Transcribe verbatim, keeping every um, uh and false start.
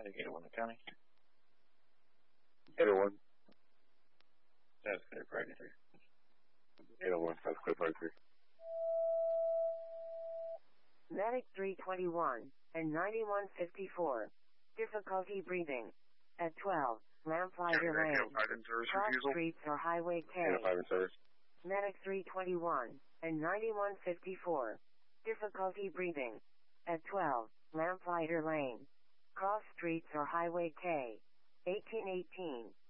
eight oh one County. eight oh one. That's clear for eighty-three. eight oh one, that's clear for eighty-three. Medic three twenty-one and ninety-one fifty-four. Difficulty breathing. At twelve, Lamplighter Lane. Cross Streets or Highway K. Medic three twenty-one and ninety-one fifty-four. Difficulty breathing. At twelve, Lamplighter Lane. Cross Streets or Highway K. eighteen eighteen.